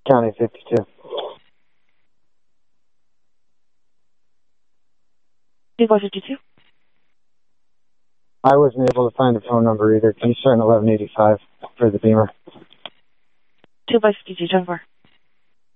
County 52. 252. I wasn't able to find the phone number either. Can you start in 1185 for the Beamer? 252, 10-4.